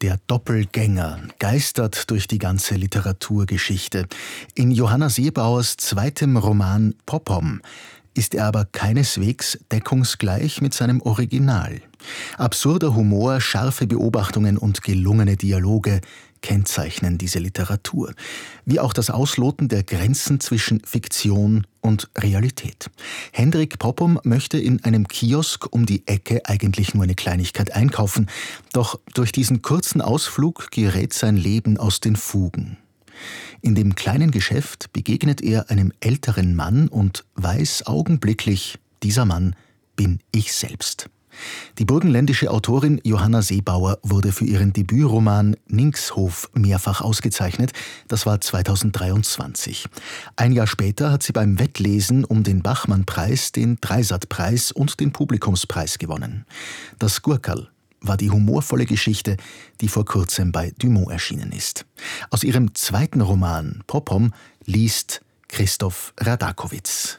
Der Doppelgänger geistert durch die ganze Literaturgeschichte. In Johanna Seebauers zweitem Roman Poppom ist er aber keineswegs deckungsgleich mit seinem Original. Absurder Humor, scharfe Beobachtungen und gelungene Dialoge kennzeichnen diese Literatur, wie auch das Ausloten der Grenzen zwischen Fiktion und Realität. Hendrik Poppom möchte in einem Kiosk um die Ecke eigentlich nur eine Kleinigkeit einkaufen, doch durch diesen kurzen Ausflug gerät sein Leben aus den Fugen. In dem kleinen Geschäft begegnet er einem älteren Mann und weiß augenblicklich, dieser Mann bin ich selbst. Die burgenländische Autorin Johanna Seebauer wurde für ihren Debütroman Ningshof mehrfach ausgezeichnet. Das war 2023. Ein Jahr später hat sie beim Wettlesen um den Bachmann-Preis, den Dreisat-Preis und den Publikumspreis gewonnen. Das Gurkerl war die humorvolle Geschichte, die vor kurzem bei Dumont erschienen ist. Aus ihrem zweiten Roman Poppom liest Christoph Radakowitz.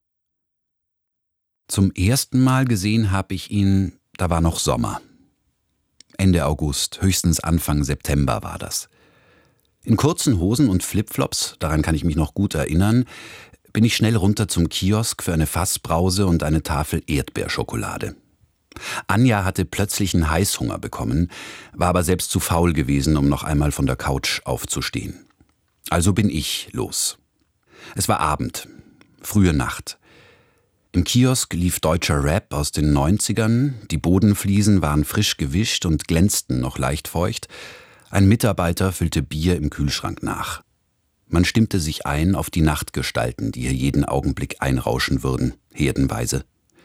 Zum ersten Mal gesehen habe ich ihn, da war noch Sommer. Ende August, höchstens Anfang September war das. In kurzen Hosen und Flipflops, daran kann ich mich noch gut erinnern, bin ich schnell runter zum Kiosk für eine Fassbrause und eine Tafel Erdbeerschokolade. Anja hatte plötzlichen Heißhunger bekommen, war aber selbst zu faul gewesen, um noch einmal von der Couch aufzustehen. Also bin ich los. Es war Abend, frühe Nacht. Im Kiosk lief deutscher Rap aus den 90ern, die Bodenfliesen waren frisch gewischt und glänzten noch leicht feucht. Ein Mitarbeiter füllte Bier im Kühlschrank nach. Man stimmte sich ein auf die Nachtgestalten, die hier jeden Augenblick einrauschen würden, herdenweise.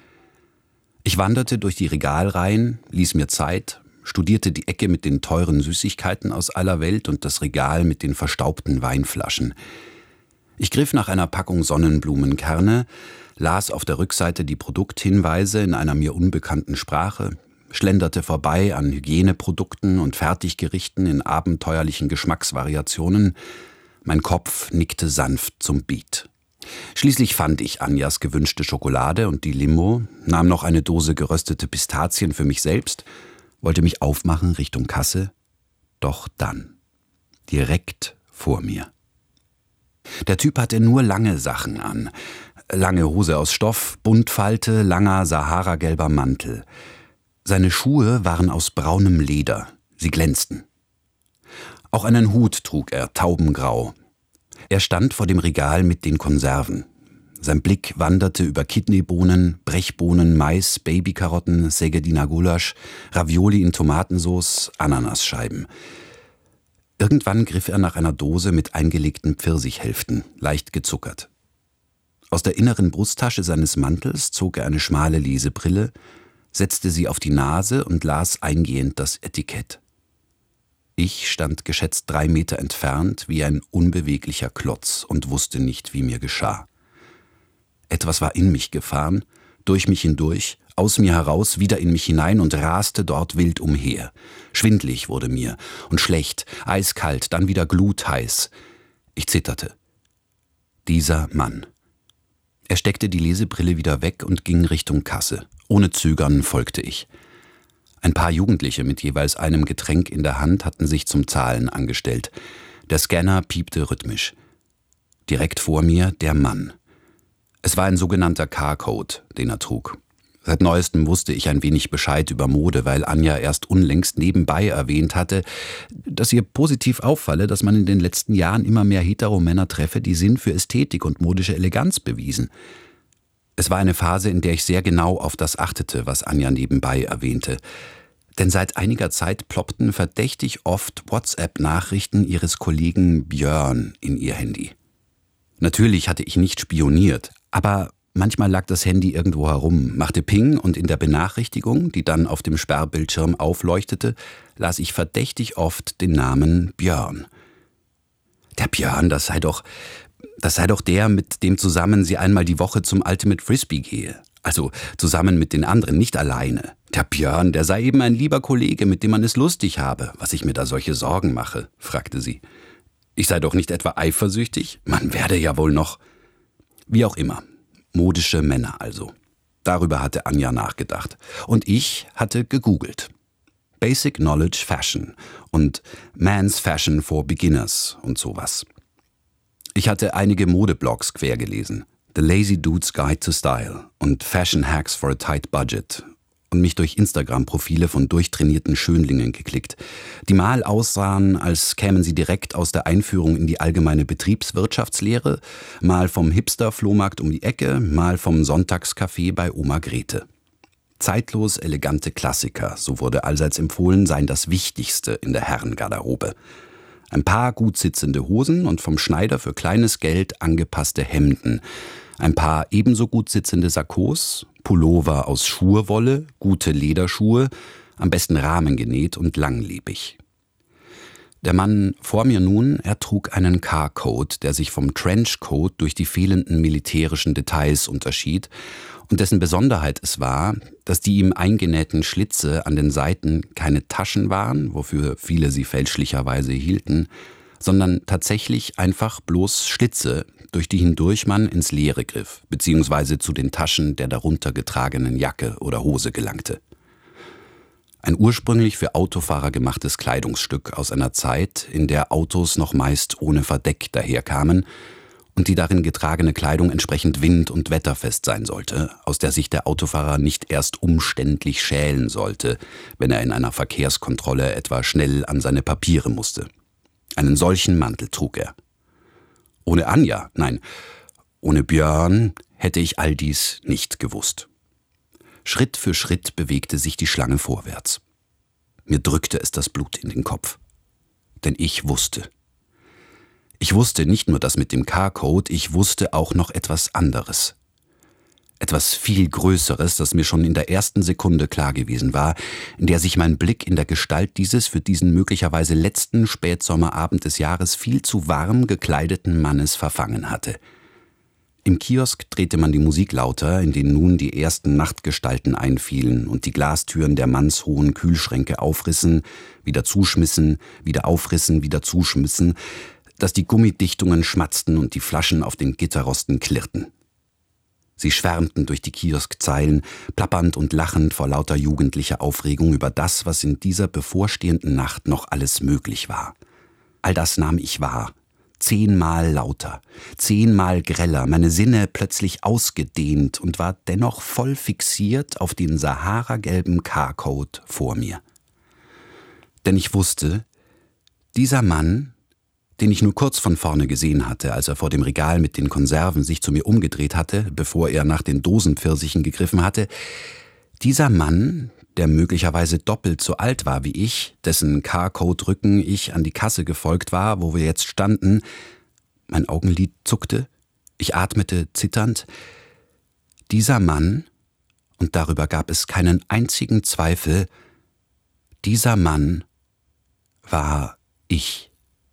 Ich wanderte durch die Regalreihen, ließ mir Zeit, studierte die Ecke mit den teuren Süßigkeiten aus aller Welt und das Regal mit den verstaubten Weinflaschen. Ich griff nach einer Packung Sonnenblumenkerne, las auf der Rückseite die Produkthinweise in einer mir unbekannten Sprache, schlenderte vorbei an Hygieneprodukten und Fertiggerichten in abenteuerlichen Geschmacksvariationen. Mein Kopf nickte sanft zum Beat. Schließlich fand ich Anjas gewünschte Schokolade und die Limo, nahm noch eine Dose geröstete Pistazien für mich selbst, wollte mich aufmachen Richtung Kasse. Doch dann, direkt vor mir. Der Typ hatte nur lange Sachen an. Lange Hose aus Stoff, Buntfalte, langer saharagelber Mantel. Seine Schuhe waren aus braunem Leder, sie glänzten. Auch einen Hut trug er, taubengrau. Er stand vor dem Regal mit den Konserven. Sein Blick wanderte über Kidneybohnen, Brechbohnen, Mais, Babykarotten, Segediner Gulasch, Ravioli in Tomatensauce, Ananasscheiben. Irgendwann griff er nach einer Dose mit eingelegten Pfirsichhälften, leicht gezuckert. Aus der inneren Brusttasche seines Mantels zog er eine schmale Lesebrille, setzte sie auf die Nase und las eingehend das Etikett. Ich stand geschätzt 3 Meter entfernt wie ein unbeweglicher Klotz und wusste nicht, wie mir geschah. Etwas war in mich gefahren, durch mich hindurch, aus mir heraus, wieder in mich hinein und raste dort wild umher. Schwindlig wurde mir und schlecht, eiskalt, dann wieder glutheiß. Ich zitterte. Dieser Mann. Er steckte die Lesebrille wieder weg und ging Richtung Kasse. Ohne Zögern folgte ich. Ein paar Jugendliche mit jeweils einem Getränk in der Hand hatten sich zum Zahlen angestellt. Der Scanner piepte rhythmisch. Direkt vor mir der Mann. Es war ein sogenannter Car-Code, den er trug. Seit Neuestem wusste ich ein wenig Bescheid über Mode, weil Anja erst unlängst nebenbei erwähnt hatte, dass ihr positiv auffalle, dass man in den letzten Jahren immer mehr Heteromänner treffe, die Sinn für Ästhetik und modische Eleganz bewiesen. Es war eine Phase, in der ich sehr genau auf das achtete, was Anja nebenbei erwähnte. Denn seit einiger Zeit ploppten verdächtig oft WhatsApp-Nachrichten ihres Kollegen Björn in ihr Handy. Natürlich hatte ich nicht spioniert, aber manchmal lag das Handy irgendwo herum, machte Ping und in der Benachrichtigung, die dann auf dem Sperrbildschirm aufleuchtete, las ich verdächtig oft den Namen Björn. Der Björn, das sei doch der, mit dem zusammen sie einmal die Woche zum Ultimate Frisbee gehe. Also zusammen mit den anderen, nicht alleine. Der Björn, der sei eben ein lieber Kollege, mit dem man es lustig habe, was ich mir da solche Sorgen mache, fragte sie. Ich sei doch nicht etwa eifersüchtig? Man werde ja wohl noch. Wie auch immer. Modische Männer also. Darüber hatte Anja nachgedacht. Und ich hatte gegoogelt. Basic Knowledge Fashion und Man's Fashion for Beginners und sowas. Ich hatte einige Modeblogs quer gelesen, The Lazy Dude's Guide to Style und Fashion Hacks for a Tight Budget und mich durch Instagram-Profile von durchtrainierten Schönlingen geklickt, die mal aussahen, als kämen sie direkt aus der Einführung in die allgemeine Betriebswirtschaftslehre, mal vom Hipster-Flohmarkt um die Ecke, mal vom Sonntagscafé bei Oma Grete. Zeitlos elegante Klassiker, so wurde allseits empfohlen, seien das Wichtigste in der Herrengarderobe. Ein paar gut sitzende Hosen und vom Schneider für kleines Geld angepasste Hemden, ein paar ebenso gut sitzende Sakkos, Pullover aus Schurwolle, gute Lederschuhe, am besten rahmengenäht und langlebig. Der Mann vor mir nun, er trug einen Carcoat, der sich vom Trenchcoat durch die fehlenden militärischen Details unterschied und dessen Besonderheit es war, dass die ihm eingenähten Schlitze an den Seiten keine Taschen waren, wofür viele sie fälschlicherweise hielten, sondern tatsächlich einfach bloß Schlitze, durch die hindurch man ins Leere griff, beziehungsweise zu den Taschen der darunter getragenen Jacke oder Hose gelangte. Ein ursprünglich für Autofahrer gemachtes Kleidungsstück aus einer Zeit, in der Autos noch meist ohne Verdeck daherkamen und die darin getragene Kleidung entsprechend wind- und wetterfest sein sollte, aus der sich der Autofahrer nicht erst umständlich schälen sollte, wenn er in einer Verkehrskontrolle etwa schnell an seine Papiere musste. Einen solchen Mantel trug er. Ohne Anja, nein, ohne Björn hätte ich all dies nicht gewusst. Schritt für Schritt bewegte sich die Schlange vorwärts. Mir drückte es das Blut in den Kopf. Denn ich wusste. Ich wusste nicht nur das mit dem Carcode, ich wusste auch noch etwas anderes. Etwas viel Größeres, das mir schon in der ersten Sekunde klar gewesen war, in der sich mein Blick in der Gestalt dieses für diesen möglicherweise letzten Spätsommerabend des Jahres viel zu warm gekleideten Mannes verfangen hatte. Im Kiosk drehte man die Musik lauter, in den nun die ersten Nachtgestalten einfielen und die Glastüren der mannshohen Kühlschränke aufrissen, wieder zuschmissen, wieder aufrissen, wieder zuschmissen, dass die Gummidichtungen schmatzten und die Flaschen auf den Gitterrosten klirrten. Sie schwärmten durch die Kioskzeilen, plappernd und lachend vor lauter jugendlicher Aufregung über das, was in dieser bevorstehenden Nacht noch alles möglich war. All das nahm ich wahr. 10-mal lauter, 10-mal greller, meine Sinne plötzlich ausgedehnt und war dennoch voll fixiert auf den saharagelben Carcode vor mir. Denn ich wusste, dieser Mann, den ich nur kurz von vorne gesehen hatte, als er vor dem Regal mit den Konserven sich zu mir umgedreht hatte, bevor er nach den Dosenpfirsichen gegriffen hatte, dieser Mann, der möglicherweise doppelt so alt war wie ich, dessen Carcode-Rücken ich an die Kasse gefolgt war, wo wir jetzt standen, mein Augenlid zuckte, ich atmete zitternd, dieser Mann, und darüber gab es keinen einzigen Zweifel, dieser Mann war ich.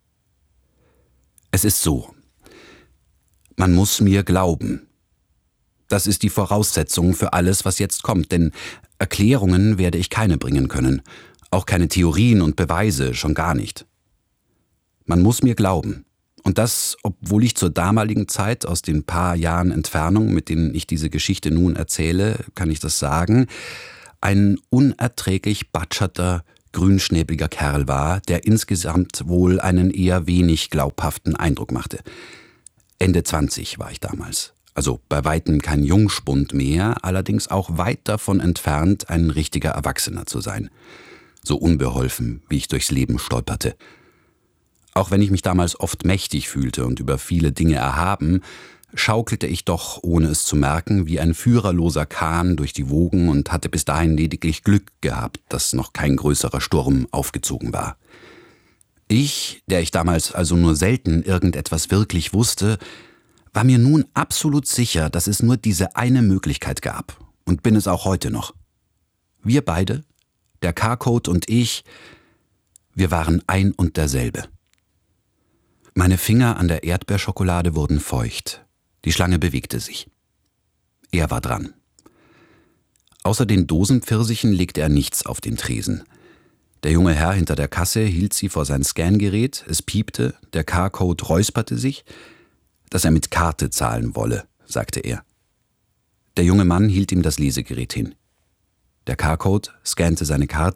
Es ist so, man muss mir glauben. Das ist die Voraussetzung für alles, was jetzt kommt, denn Erklärungen werde ich keine bringen können, auch keine Theorien und Beweise, schon gar nicht. Man muss mir glauben. Und das, obwohl ich zur damaligen Zeit aus den paar Jahren Entfernung, mit denen ich diese Geschichte nun erzähle, kann ich das sagen, ein unerträglich batscherter, grünschnäbiger Kerl war, der insgesamt wohl einen eher wenig glaubhaften Eindruck machte. Ende 20 war ich damals. Also bei weitem kein Jungspund mehr, allerdings auch weit davon entfernt, ein richtiger Erwachsener zu sein. So unbeholfen, wie ich durchs Leben stolperte. Auch wenn ich mich damals oft mächtig fühlte und über viele Dinge erhaben, schaukelte ich doch, ohne es zu merken, wie ein führerloser Kahn durch die Wogen und hatte bis dahin lediglich Glück gehabt, dass noch kein größerer Sturm aufgezogen war. Ich, der ich damals also nur selten irgendetwas wirklich wusste, war mir nun absolut sicher, dass es nur diese eine Möglichkeit gab und bin es auch heute noch. Wir beide, der Carcode und ich, wir waren ein und derselbe. Meine Finger an der Erdbeerschokolade wurden feucht. Die Schlange bewegte sich. Er war dran. Außer den Dosenpfirsichen legte er nichts auf den Tresen. Der junge Herr hinter der Kasse hielt sie vor sein Scangerät, es piepte, der Carcode räusperte sich, dass er mit Karte zahlen wolle, sagte er. Der junge Mann hielt ihm das Lesegerät hin. Der Carcode scannte seine Karte,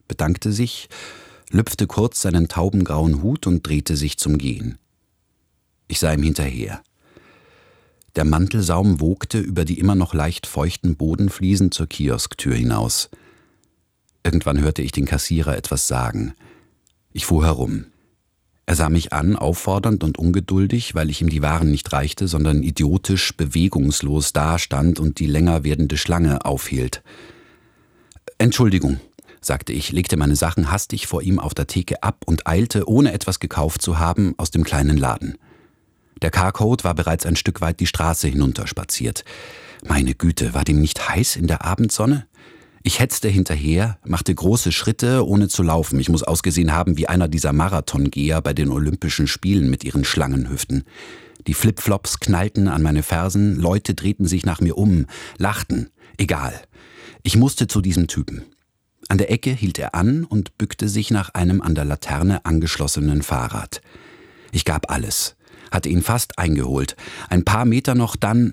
bedankte sich, lüpfte kurz seinen taubengrauen Hut und drehte sich zum Gehen. Ich sah ihm hinterher. Der Mantelsaum wogte über die immer noch leicht feuchten Bodenfliesen zur Kiosktür hinaus. Irgendwann hörte ich den Kassierer etwas sagen. Ich fuhr herum. Er sah mich an, auffordernd und ungeduldig, weil ich ihm die Waren nicht reichte, sondern idiotisch, bewegungslos dastand und die länger werdende Schlange aufhielt. »Entschuldigung«, sagte ich, legte meine Sachen hastig vor ihm auf der Theke ab und eilte, ohne etwas gekauft zu haben, aus dem kleinen Laden. Der Carcode war bereits ein Stück weit die Straße hinunterspaziert. Meine Güte, war dem nicht heiß in der Abendsonne? Ich hetzte hinterher, machte große Schritte, ohne zu laufen. Ich muss ausgesehen haben wie einer dieser Marathongeher bei den Olympischen Spielen mit ihren Schlangenhüften. Die Flipflops knallten an meine Fersen, Leute drehten sich nach mir um, lachten. Egal. Ich musste zu diesem Typen. An der Ecke hielt er an und bückte sich nach einem an der Laterne angeschlossenen Fahrrad. Ich gab alles, hatte ihn fast eingeholt. Ein paar Meter noch, dann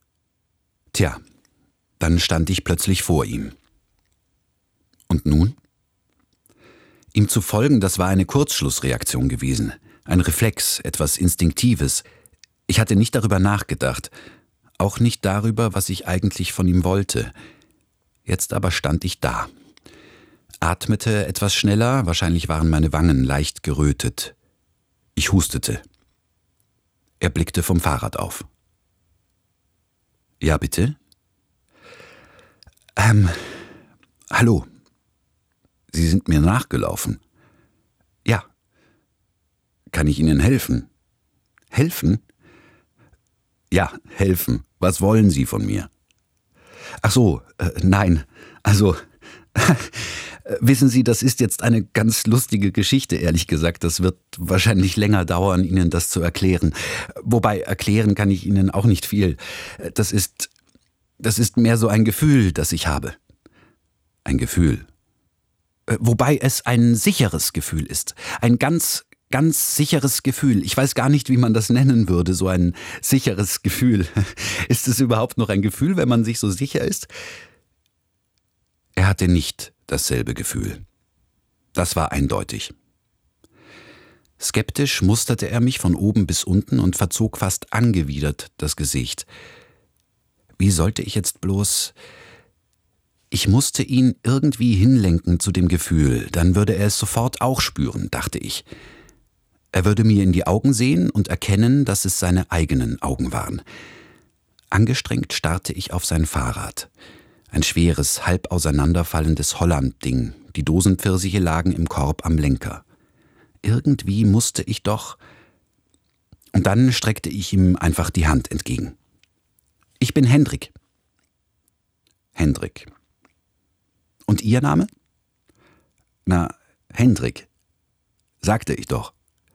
stand ich plötzlich vor ihm. Und nun? Ihm zu folgen, das war eine Kurzschlussreaktion gewesen. Ein Reflex, etwas Instinktives. Ich hatte nicht darüber nachgedacht. Auch nicht darüber, was ich eigentlich von ihm wollte. Jetzt aber stand ich da. Atmete etwas schneller, wahrscheinlich waren meine Wangen leicht gerötet. Ich hustete. Er blickte vom Fahrrad auf. »Ja, bitte?« »Hallo. Sie sind mir nachgelaufen.« »Ja.« »Kann ich Ihnen helfen?« »Helfen?« »Ja, helfen. Was wollen Sie von mir?« »Ach so, nein. Also, wissen Sie, das ist jetzt eine ganz lustige Geschichte, ehrlich gesagt. Das wird wahrscheinlich länger dauern, Ihnen das zu erklären. Wobei, erklären kann ich Ihnen auch nicht viel. Das ist mehr so ein Gefühl, das ich habe.« »Ein Gefühl?« »Wobei es ein sicheres Gefühl ist. Ein ganz, ganz sicheres Gefühl. Ich weiß gar nicht, wie man das nennen würde, so ein sicheres Gefühl. Ist es überhaupt noch ein Gefühl, wenn man sich so sicher ist?« Er hatte nicht dasselbe Gefühl. Das war eindeutig. Skeptisch musterte er mich von oben bis unten und verzog fast angewidert das Gesicht. Wie sollte ich jetzt bloß... Ich musste ihn irgendwie hinlenken zu dem Gefühl, dann würde er es sofort auch spüren, dachte ich. Er würde mir in die Augen sehen und erkennen, dass es seine eigenen Augen waren. Angestrengt starrte ich auf sein Fahrrad. Ein schweres, halb auseinanderfallendes Holland-Ding. Die Dosenpfirsiche lagen im Korb am Lenker. Irgendwie musste ich doch... Und dann streckte ich ihm einfach die Hand entgegen. »Ich bin Hendrik.« »Hendrik. Und Ihr Name?« »Na, Hendrik. Sagte ich doch.«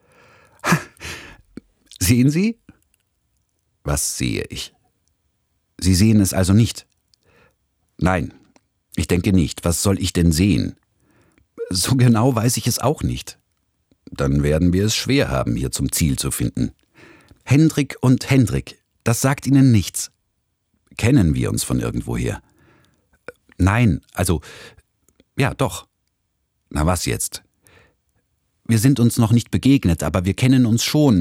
»Sehen Sie?« »Was sehe ich?« »Sie sehen es also nicht?« »Nein, ich denke nicht. Was soll ich denn sehen?« »So genau weiß ich es auch nicht.« »Dann werden wir es schwer haben, hier zum Ziel zu finden.« »Hendrik und Hendrik, das sagt Ihnen nichts.« »Kennen wir uns von irgendwoher?« »Nein, also, ja, doch.« »Na was jetzt?« »Wir sind uns noch nicht begegnet, aber wir kennen uns schon.